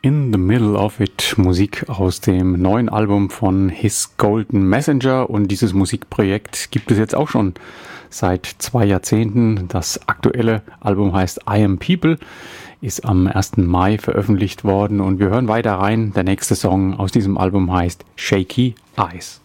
In the Middle of It, Musik aus dem neuen Album von His Golden Messenger, und dieses Musikprojekt gibt es jetzt auch schon seit 2 Jahrzehnten. Das aktuelle Album heißt I Am People, ist am 1. Mai veröffentlicht worden und wir hören weiter rein. Der nächste Song aus diesem Album heißt Shaky Eyes.